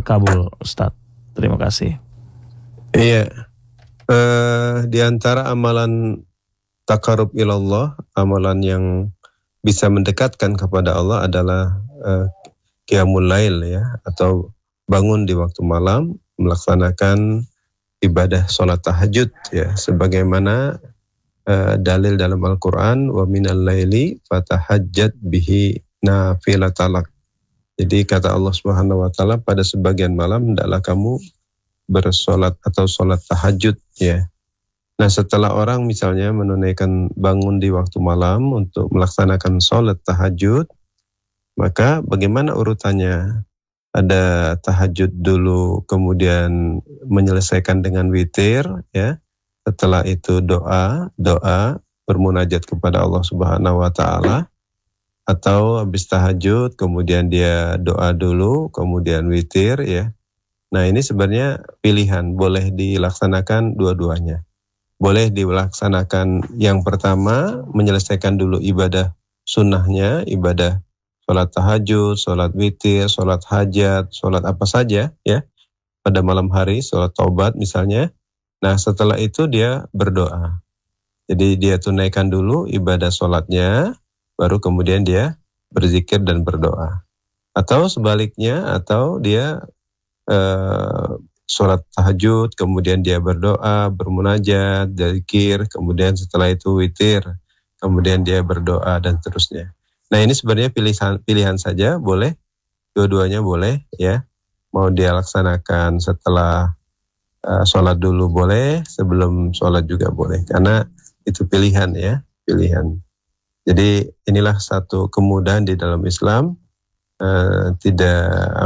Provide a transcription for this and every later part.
terkabul, Ustadz. Terima kasih. Iya, di antara amalan taqarrub ilallah, amalan yang bisa mendekatkan kepada Allah adalah qiyamul lail ya, atau bangun di waktu malam melaksanakan ibadah sholat tahajud ya, sebagaimana dalil dalam Al-Quran, wa minal laili fatahajjat bihi nafilatalak. Jadi kata Allah Subhanahu wa taala, pada sebagian malam hendaklah kamu bersolat atau solat tahajud ya. Nah, setelah orang misalnya menunaikan bangun di waktu malam untuk melaksanakan solat tahajud, maka bagaimana urutannya? Ada tahajud dulu, kemudian menyelesaikan dengan witir ya. Setelah itu doa bermunajat kepada Allah Subhanahu wa taala, atau habis tahajud kemudian dia doa dulu kemudian witir ya. Nah, ini sebenarnya pilihan, boleh dilaksanakan dua-duanya. Boleh dilaksanakan yang pertama, menyelesaikan dulu ibadah sunnahnya, ibadah sholat tahajud, sholat witir, sholat hajat, sholat apa saja ya pada malam hari, sholat taubat misalnya. Nah, setelah itu dia berdoa. Jadi dia tunaikan dulu ibadah sholatnya, baru kemudian dia berzikir dan berdoa. Atau sebaliknya, atau dia sholat tahajud, kemudian dia berdoa, bermunajat, zikir, kemudian setelah itu witir, kemudian dia berdoa dan seterusnya. Nah, ini sebenarnya pilihan saja, boleh, dua-duanya boleh ya. Mau dia laksanakan setelah sholat dulu boleh, sebelum sholat juga boleh, karena itu pilihan ya, pilihan. Jadi inilah satu kemudahan di dalam Islam, tidak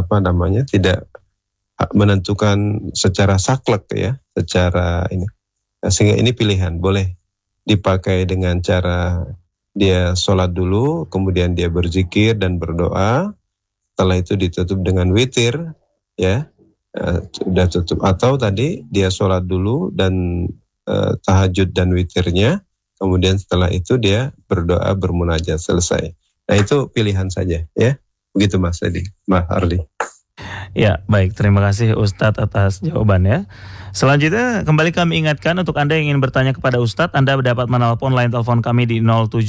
menentukan secara saklek ya, secara ini, sehingga ini pilihan, boleh dipakai dengan cara dia sholat dulu, kemudian dia berzikir dan berdoa, setelah itu ditutup dengan witir ya, sudah tutup. Atau tadi dia sholat dulu dan tahajud dan witirnya, kemudian setelah itu dia berdoa bermunajat, selesai. Nah, itu pilihan saja ya, begitu Mas Edi, Mas Arli. Ya, baik. Terima kasih Ustadz atas jawabannya. Selanjutnya kembali kami ingatkan untuk Anda yang ingin bertanya kepada Ustadz, Anda dapat menelpon line telepon kami di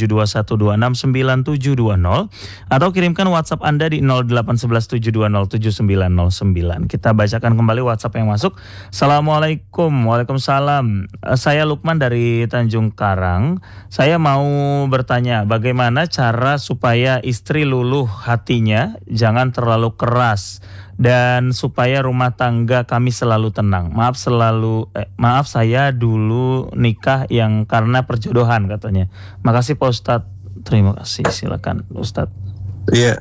0721269720 atau kirimkan WhatsApp Anda di 08117207909. Kita bacakan kembali WhatsApp yang masuk. Assalamualaikum. Waalaikumsalam. Saya Lukman dari Tanjung Karang. Saya mau bertanya, bagaimana cara supaya istri luluh hatinya, jangan terlalu keras, dan supaya rumah tangga kami selalu tenang. Maaf saya dulu nikah yang karena perjodohan katanya. Makasih Pak Ustadz. Terima kasih. Silakan Ustadz. Iya.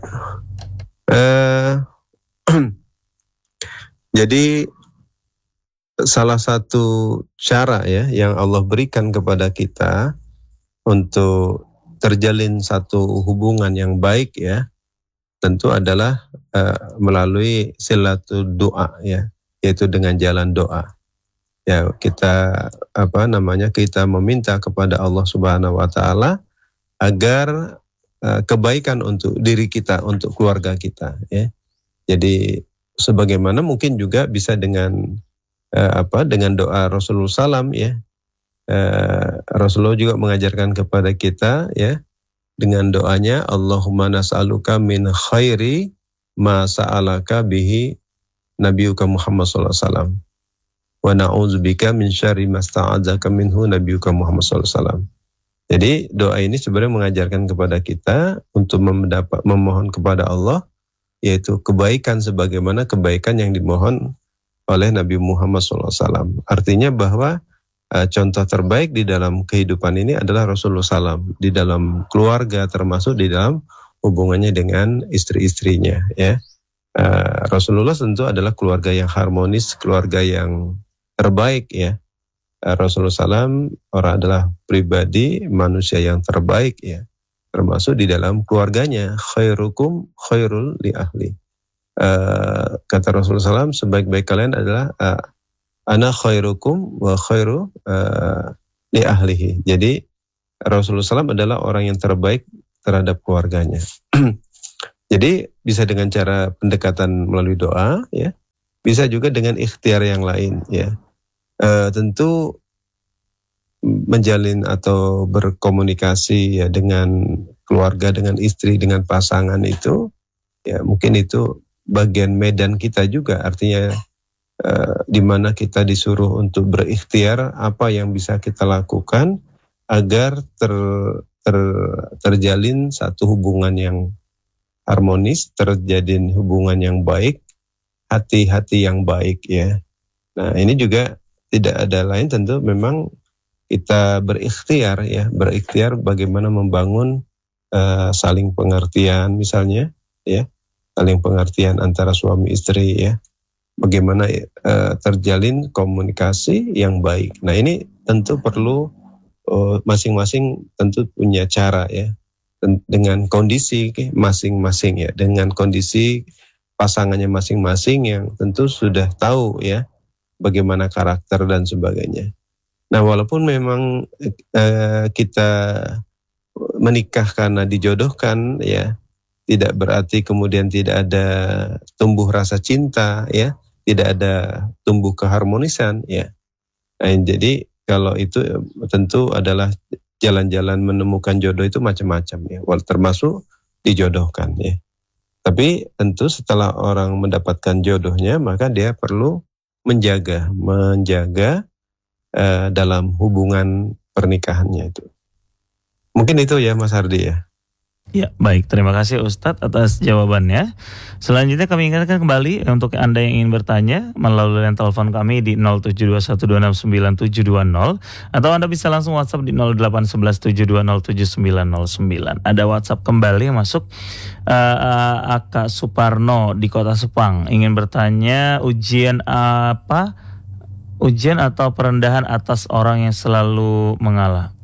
Jadi salah satu cara ya yang Allah berikan kepada kita untuk terjalin satu hubungan yang baik ya, tentu adalah melalui silatul doa ya, yaitu dengan jalan doa. Ya, kita kita meminta kepada Allah Subhanahu wa taala agar kebaikan untuk diri kita, untuk keluarga kita ya. Jadi sebagaimana mungkin juga bisa dengan dengan doa Rasulullah SAW ya. Rasulullah juga mengajarkan kepada kita ya, dengan doanya, Allahumma nas'aluka min khairi ma sa'alaka bihi nabiyuka Muhammad sallallahu alaihi wasallam wa na'udzubika min syarri ma sta'adzaka minhu nabiyuka Muhammad sallallahu alaihi wasallam. Jadi doa ini sebenarnya mengajarkan kepada kita untuk memohon kepada Allah, yaitu kebaikan sebagaimana kebaikan yang dimohon oleh Nabi Muhammad sallallahu alaihi wasallam. Artinya bahwa contoh terbaik di dalam kehidupan ini adalah Rasulullah SAW, di dalam keluarga, termasuk di dalam hubungannya dengan istri-istrinya ya. Rasulullah tentu adalah keluarga yang harmonis, keluarga yang terbaik ya. Rasulullah SAW adalah pribadi manusia yang terbaik ya, termasuk di dalam keluarganya. Khairukum khairul li ahli. Kata Rasulullah SAW, sebaik-baik kalian adalah ana khairukum wa khairu li ahlihi. Jadi Rasulullah SAW adalah orang yang terbaik terhadap keluarganya. Jadi bisa dengan cara pendekatan melalui doa ya, bisa juga dengan ikhtiar yang lain ya. Tentu menjalin atau berkomunikasi ya dengan keluarga, dengan istri, dengan pasangan itu ya mungkin itu bagian medan kita juga, artinya di mana kita disuruh untuk berikhtiar apa yang bisa kita lakukan agar terjalin satu hubungan yang harmonis, terjalin hubungan yang baik, hati-hati yang baik ya. Nah ini juga tidak ada lain tentu memang kita berikhtiar ya, berikhtiar bagaimana membangun saling pengertian misalnya ya, saling pengertian antara suami istri ya, bagaimana terjalin komunikasi yang baik. Nah ini tentu perlu masing-masing tentu punya cara ya, dengan kondisi masing-masing ya, dengan kondisi pasangannya masing-masing yang tentu sudah tahu ya bagaimana karakter dan sebagainya. Nah walaupun memang kita menikah karena dijodohkan ya, tidak berarti kemudian tidak ada tumbuh rasa cinta ya, tidak ada tumbuh keharmonisan ya. Nah, jadi kalau itu tentu adalah jalan-jalan menemukan jodoh itu macam-macam ya, termasuk dijodohkan ya. Tapi tentu setelah orang mendapatkan jodohnya maka dia perlu menjaga dalam hubungan pernikahannya itu. Mungkin itu ya Mas Hardi ya. Ya, baik. Terima kasih Ustadz atas jawabannya. Selanjutnya kami ingatkan kembali untuk Anda yang ingin bertanya melalui line telepon kami di 0721269720 atau Anda bisa langsung WhatsApp di 081172079909. Ada WhatsApp kembali yang masuk. Aka Suparno di Kota Sepang ingin bertanya, ujian apa? Ujian atau perendahan atas orang yang selalu mengalah?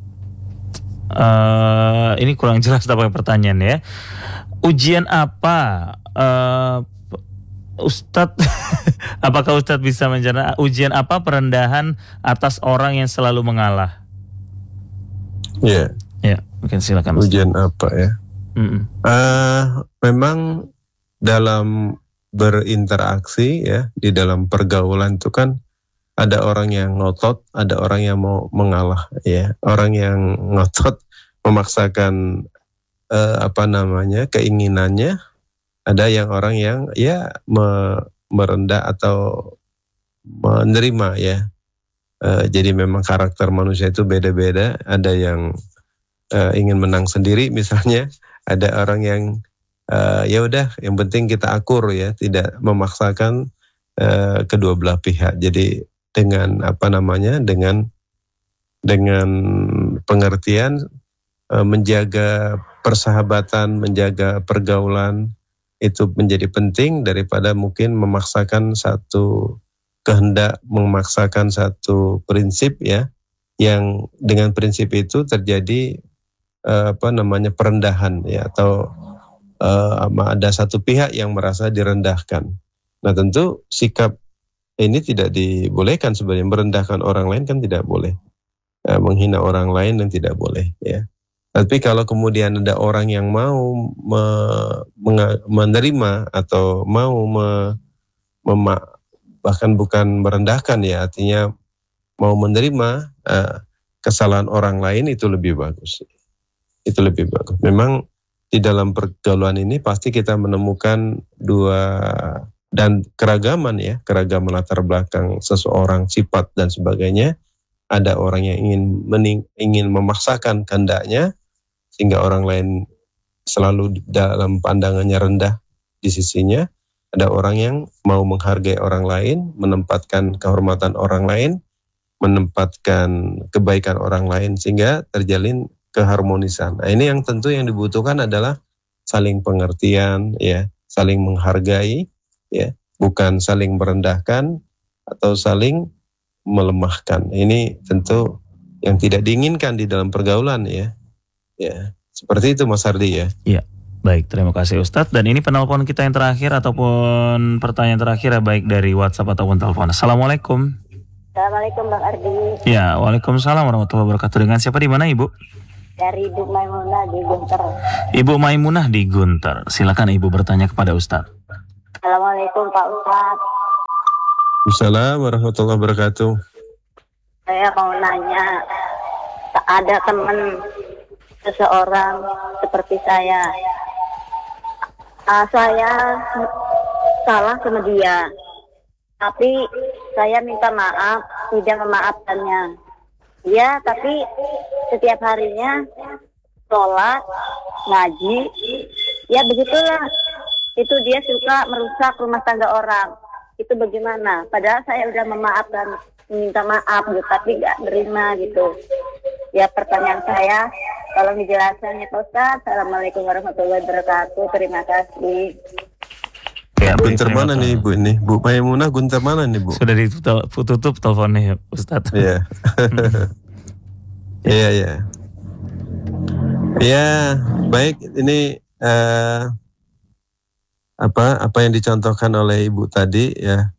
Ini kurang jelas apa pertanyaan ya. Ujian apa, Ustadz? Apakah Ustadz bisa menjelaskan ujian apa perendahan atas orang yang selalu mengalah? Ya. Ya, mungkin silakan Ustadz. Ujian apa ya? Memang dalam berinteraksi ya, di dalam pergaulan itu kan ada orang yang ngotot, ada orang yang mau mengalah ya. Orang yang ngotot memaksakan keinginannya, ada yang orang yang ya merendah atau menerima ya. Jadi memang karakter manusia itu beda-beda. Ada yang ingin menang sendiri misalnya, ada orang yang ya udah yang penting kita akur ya, tidak memaksakan kedua belah pihak. Jadi dengan dengan pengertian, menjaga persahabatan, menjaga pergaulan itu menjadi penting daripada mungkin memaksakan satu kehendak, memaksakan satu prinsip ya, yang dengan prinsip itu terjadi perendahan ya, atau ada satu pihak yang merasa direndahkan. Nah tentu sikap ini tidak dibolehkan sebenarnya. Merendahkan orang lain kan tidak boleh, menghina orang lain dan tidak boleh ya. Tapi kalau kemudian ada orang yang mau menerima atau mau bahkan bukan merendahkan ya, artinya mau menerima kesalahan orang lain, itu lebih bagus. Itu lebih bagus. Memang di dalam pergaulan ini pasti kita menemukan dan keragaman ya, keragaman latar belakang seseorang, sifat dan sebagainya. Ada orang yang ingin memaksakan kehendaknya sehingga orang lain selalu dalam pandangannya rendah di sisinya. Ada orang yang mau menghargai orang lain, menempatkan kehormatan orang lain, menempatkan kebaikan orang lain sehingga terjalin keharmonisan. Nah, ini yang tentu yang dibutuhkan adalah saling pengertian ya, saling menghargai ya, bukan saling merendahkan atau saling melemahkan. Ini tentu yang tidak diinginkan di dalam pergaulan ya. Ya, seperti itu Mas Hardi ya. Iya. Baik, terima kasih Ustadz. Dan ini penelpon kita yang terakhir ataupun pertanyaan terakhir ya, baik dari WhatsApp ataupun telepon. Assalamualaikum. Assalamualaikum Bang Ardi. Ya, waalaikumsalam warahmatullahi wabarakatuh. Dengan siapa, di mana Ibu? Dari Ibu Maimunah di Gunter. Ibu Maimunah di Gunter. Silakan Ibu bertanya kepada Ustadz. Assalamualaikum Pak Ustadz. Assalamualaikum warahmatullahi wabarakatuh. Saya mau nanya, ada teman seseorang seperti saya. Saya salah sama dia, tapi saya minta maaf, tidak memaafkannya. Dia tapi setiap harinya sholat, ngaji, ya begitulah. Itu dia suka merusak rumah tangga orang. Itu bagaimana? Padahal saya udah memaafkan, minta maaf gitu, tapi nggak terima gitu. Ya pertanyaan saya, tolong dijelaskan ya Pak Ustaz. Assalamualaikum warahmatullahi wabarakatuh. Terima kasih. Ya, baik, Gunter terima mana nih kasih. Bu ini? Bu Maimunah Gunter mana nih Bu? Sudah ditutup teleponnya ya, Ustadz. Iya. Iya, iya. Ya, baik, ini apa yang dicontohkan oleh Ibu tadi ya.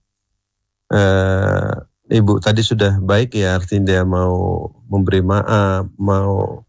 Ibu tadi sudah baik ya, artinya dia mau memberi maaf, mau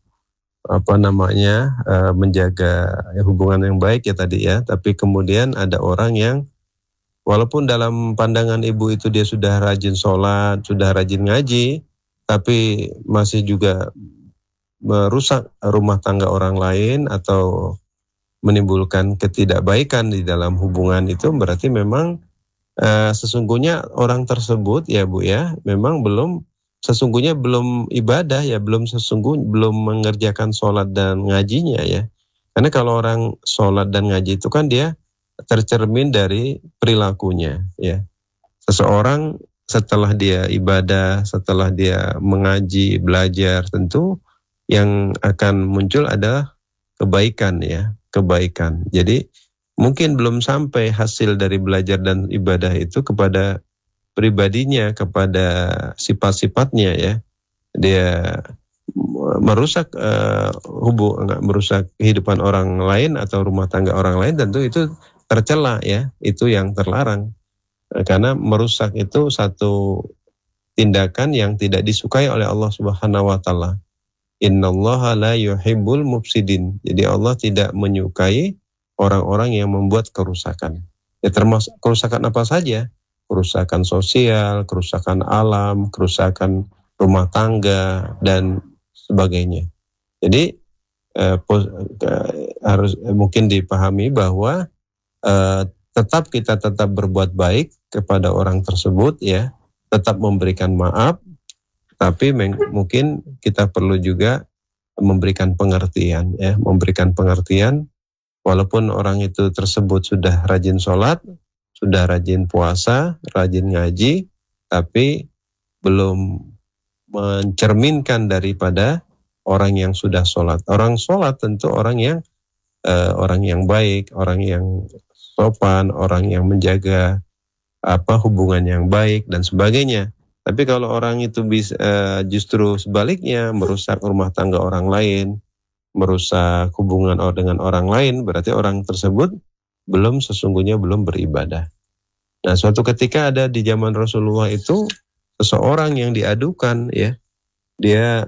menjaga hubungan yang baik ya tadi ya. Tapi kemudian ada orang yang walaupun dalam pandangan ibu itu dia sudah rajin sholat, sudah rajin ngaji, tapi masih juga merusak rumah tangga orang lain atau menimbulkan ketidakbaikan di dalam hubungan itu, berarti memang sesungguhnya orang tersebut ya Bu ya, memang sesungguhnya belum ibadah ya, belum mengerjakan sholat dan ngajinya ya. Karena kalau orang sholat dan ngaji itu kan dia tercermin dari perilakunya ya. Seseorang setelah dia ibadah, setelah dia mengaji, belajar, tentu yang akan muncul adalah kebaikan ya, kebaikan. Jadi mungkin belum sampai hasil dari belajar dan ibadah itu kepada pribadinya, kepada sifat-sifatnya ya. Dia merusak merusak kehidupan orang lain atau rumah tangga orang lain, tentu itu tercela ya, itu yang terlarang. Karena merusak itu satu tindakan yang tidak disukai oleh Allah Subhanahu wa taala. Innallaha la yuhibbul mufsidin. Jadi Allah tidak menyukai orang-orang yang membuat kerusakan. Ya termasuk kerusakan apa saja? Kerusakan sosial, kerusakan alam, kerusakan rumah tangga dan sebagainya. Jadi harus mungkin dipahami bahwa kita tetap berbuat baik kepada orang tersebut ya, tetap memberikan maaf, tapi mungkin kita perlu juga memberikan pengertian ya, memberikan pengertian. Walaupun orang itu tersebut sudah rajin sholat, sudah rajin puasa, rajin ngaji, tapi belum mencerminkan daripada orang yang sudah sholat. Orang sholat tentu orang yang baik, orang yang sopan, orang yang menjaga hubungan yang baik dan sebagainya. Tapi kalau orang itu bisa justru sebaliknya merusak rumah tangga orang lain, merusak hubungan dengan orang lain, berarti orang tersebut sesungguhnya belum beribadah. Nah, suatu ketika ada di zaman Rasulullah itu seseorang yang diadukan ya, dia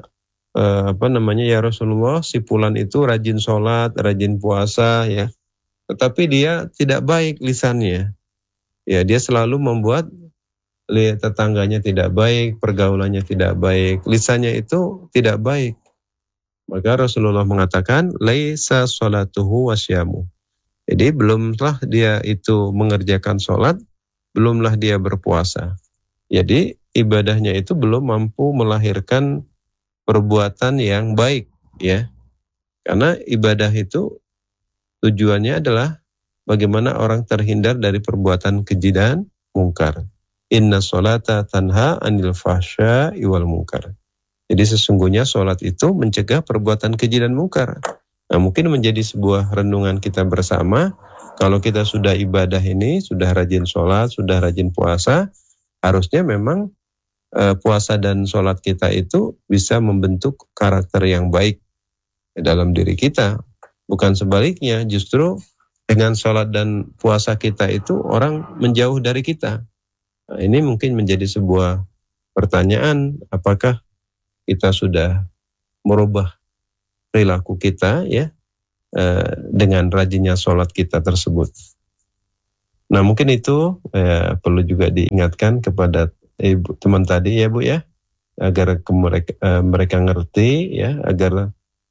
ya Rasulullah, si fulan itu rajin sholat, rajin puasa ya, tetapi dia tidak baik lisannya. Ya, dia selalu membuat tetangganya tidak baik, pergaulannya tidak baik, lisannya itu tidak baik. Maka Rasulullah mengatakan, laisa sholatuhu wasyamu. Jadi belumlah dia itu mengerjakan sholat, belumlah dia berpuasa. Jadi ibadahnya itu belum mampu melahirkan perbuatan yang baik ya. Karena ibadah itu tujuannya adalah bagaimana orang terhindar dari perbuatan keji dan mungkar. Inna sholata tanha anil fahsya'i wal mungkar. Jadi sesungguhnya sholat itu mencegah perbuatan keji dan mungkar. Nah, mungkin menjadi sebuah renungan kita bersama, kalau kita sudah ibadah ini, sudah rajin sholat, sudah rajin puasa, harusnya memang puasa dan sholat kita itu bisa membentuk karakter yang baik dalam diri kita. Bukan sebaliknya, justru dengan sholat dan puasa kita itu orang menjauh dari kita. Nah, ini mungkin menjadi sebuah pertanyaan, apakah kita sudah merubah perilaku kita ya dengan rajinnya sholat kita tersebut. Nah mungkin itu perlu juga diingatkan kepada ibu teman tadi ya Bu ya, agar mereka ngerti ya, agar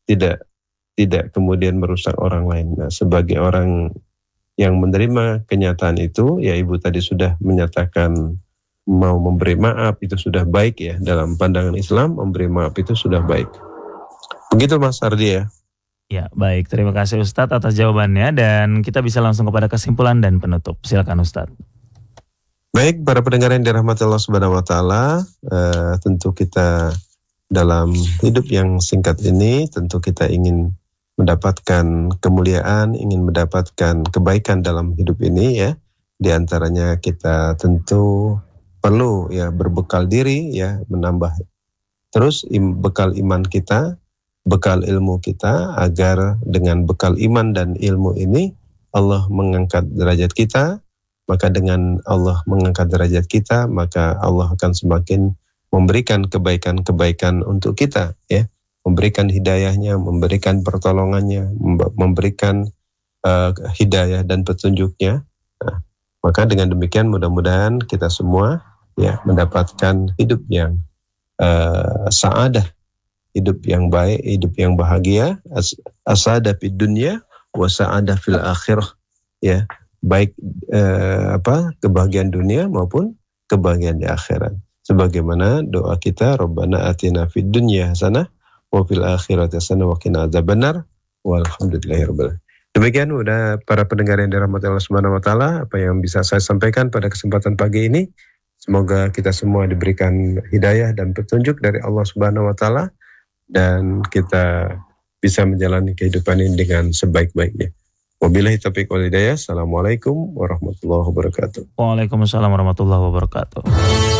tidak kemudian merusak orang lain. Nah, sebagai orang yang menerima kenyataan itu, ya Ibu tadi sudah menyatakan mau memberi maaf, itu sudah baik ya. Dalam pandangan Islam, memberi maaf itu sudah baik. Begitu Mas Ardi ya. Ya, baik. Terima kasih Ustadz atas jawabannya dan kita bisa langsung kepada kesimpulan dan penutup. Silakan Ustadz. Baik, para pendengar yang dirahmati Allah Subhanahu wa taala, tentu kita dalam hidup yang singkat ini tentu kita ingin mendapatkan kemuliaan, ingin mendapatkan kebaikan dalam hidup ini ya. Di antaranya kita tentu perlu ya berbekal diri ya, menambah terus bekal iman kita, bekal ilmu kita, agar dengan bekal iman dan ilmu ini Allah mengangkat derajat kita. Maka dengan Allah mengangkat derajat kita, maka Allah akan semakin memberikan kebaikan-kebaikan untuk kita ya, memberikan hidayahnya, memberikan pertolongannya, memberikan hidayah dan petunjuknya. Nah, maka dengan demikian mudah-mudahan kita semua ya mendapatkan hidup yang sa'adah, hidup yang baik, hidup yang bahagia, as-sa'adah fid dunya wa sa'adah fil akhirah ya, baik kebahagiaan dunia maupun kebahagiaan di akhirat. Sebagaimana doa kita, Rabbana atina fid dunya hasanah wa fil akhirati hasanah wa qina adzabannar walhamdulillahirabbil alamin. Demikian udah para pendengar yang dirahmati Allah Subhanahu wa taala, apa yang bisa saya sampaikan pada kesempatan pagi ini. Semoga kita semua diberikan hidayah dan petunjuk dari Allah Subhanahu wa taala dan kita bisa menjalani kehidupan ini dengan sebaik-baiknya. Wabillahi taufiq wal hidayah. Assalamualaikum warahmatullahi wabarakatuh. Waalaikumsalam warahmatullahi wabarakatuh.